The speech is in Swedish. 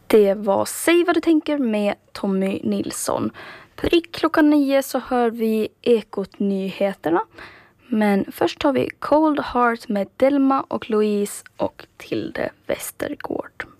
Det var Säg vad du tänker med Tommy Nilsson. Prick klockan 9 så hör vi Ekot-nyheterna. Men först har vi Cold Heart med Delma och Louise och Tilde Westergård.